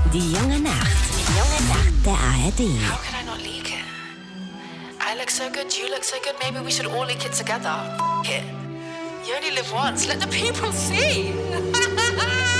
Die junge Nacht. Die junge Nacht der ARD. How can I not leak it? I look so good, you look so good, maybe we should all leak it together. F it. You only live once, let the people see.